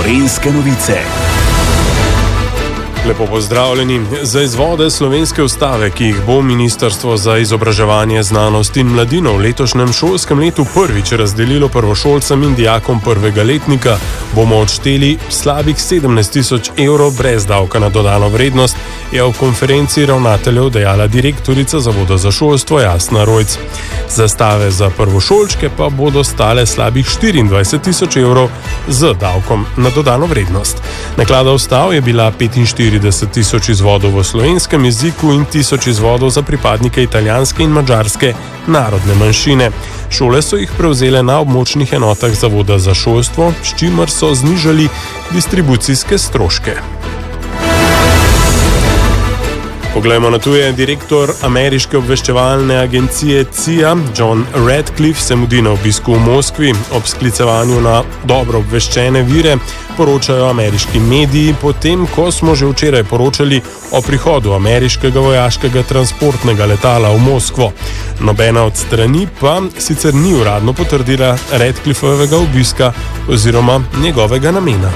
Gorenjske novice. Lepo pozdravljeni. Za izvode slovenske ustave, ki jih bo Ministrstvo za izobraževanje, znanost in mladino v letošnjem šolskem letu prvič razdelilo prvošolcem in dijakom prvega letnika, bomo odšteli slabih 17 000 evrov brez davka na dodano vrednost, je v konferenci ravnateljev dejala direktorica Zavoda za šolstvo Jasna Rojc. Zastave za prvošolčke pa bodo stale slabih 24 000 evrov z davkom na dodano vrednost. Naklada ustav je bila 45 000 izvodov v slovenskem jeziku in 1000 izvodov za pripadnike italijanske in madžarske narodne manjšine. Šole so jih prevzele na območnih enotah Zavoda za šolstvo, s čimer so znižali distribucijske stroške. Poglejmo na tuje. Direktor ameriške obveščevalne agencije CIA John Radcliffe se mudi na obisku v Moskvi. Ob sklicevanju na dobro obveščene vire poročajo ameriški mediji, potem ko smo že včeraj poročali o prihodu ameriškega vojaškega transportnega letala v Moskvo. Nobena od strani pa sicer ni uradno potrdila Radcliffevega obiska oziroma njegovega namena.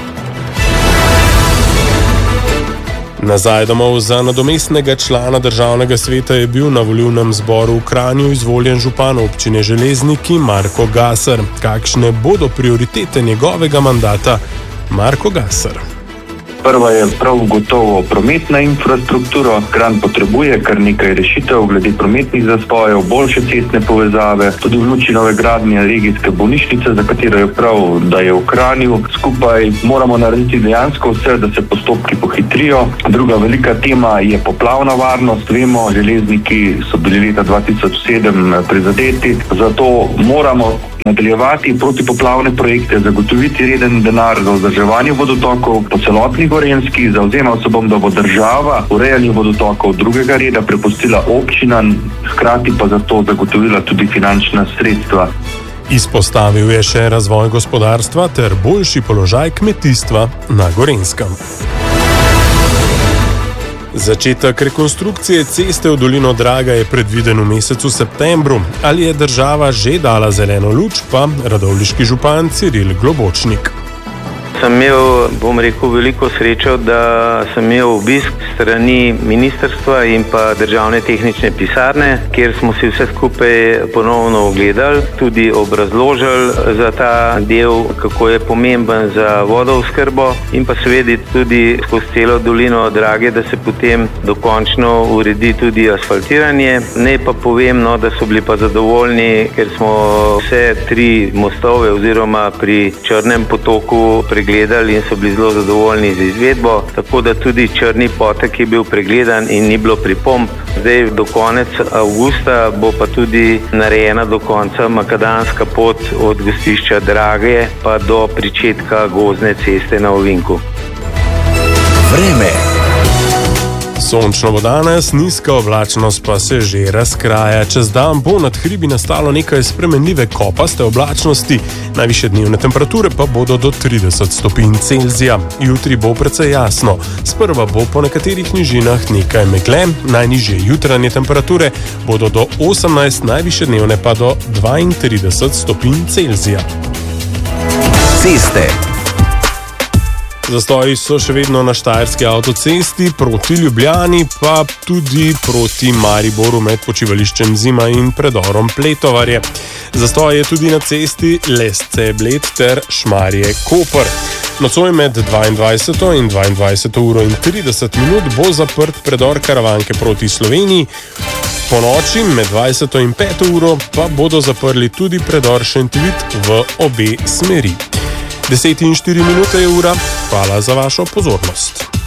Nazaj domov. Za nadomestnega člana državnega sveta je bil na volilnem zboru v Kranju izvoljen župan občine Železniki Marko Gasar. Kakšne bodo prioritete njegovega mandata? Marko Gasar. Prva je prav gotovo prometna infrastruktura. Kranj potrebuje kar nekaj rešitev glede prometnih zastojev, boljše cestne povezave, tudi v luči nove gradnje regijske bolnišnice, za katero je prav, da je v Kranju. Skupaj moramo narediti dejansko vse, da se postopki pohitrijo. Druga velika tema je poplavna varnost. Vemo, Železniki so bili leta 2007 prizadeti, zato moramo nadaljevati protipoplavne projekte, zagotoviti reden denar za vzdrževanje vodotokov po celotni Gorenjski. Zavzemal se bom, da bo država urejanje vodotokov drugega reda prepustila občinam, hkrati pa za to zagotovila tudi finančna sredstva. Izpostavil je še razvoj gospodarstva ter boljši položaj kmetijstva na Gorenskem. Začetek rekonstrukcije ceste v dolino Draga je predviden v mesecu septembru. Ali je država že dala zeleno luč, pa radovljiški župan Ciril Globočnik. Sem imel, veliko srečo, da sem imel obisk strani ministrstva in pa državne tehnične pisarne, kjer smo si vse skupaj ponovno ogledali, tudi obrazložili za ta del, kako je pomemben za vodooskrbo in pa seveda tudi skozi celo dolino Drage, da se potem dokončno uredi tudi asfaltiranje. Ne pa povem, da so bili pa zadovoljni, ker smo vse 3 mostove oziroma pri Črnem potoku pregledali in so bili zelo zadovoljni z izvedbo, tako da tudi Črni potok je bil pregledan in ni bilo pripomb. Zdaj do konec avgusta bo pa tudi narejena do konca makadamska pot od gostišča Drage pa do pričetka gozdne ceste na Ovinku. Vreme. Sončno bo danes, nizka oblačnost pa se že razkraja. Čez dan bo nad hribi nastalo nekaj spremenljive kopaste oblačnosti, najvišje dnevne temperature pa bodo do 30 stopinj Celzija. Jutri bo precej jasno. Sprva bo po nekaterih nižinah nekaj megle, najnižje jutranje temperature bodo do 18, najvišje dnevne pa do 32 stopinj Celzija. Ceste. Zastoji so še vedno na štajerski avtocesti proti Ljubljani, pa tudi proti Mariboru med počivališčem Zima in predorom Pletovarje. Zastoj je tudi na cesti Lesce-Bled ter Šmarje-Koper. Nocoj med 22. in 22. uro in 30 minut bo zaprt predor Karavanke proti Sloveniji. Po noči med 20. in 5. uro pa bodo zaprli tudi predor Šentvid v obe smeri. 10:04 je ura. Hvala za vašo pozornost.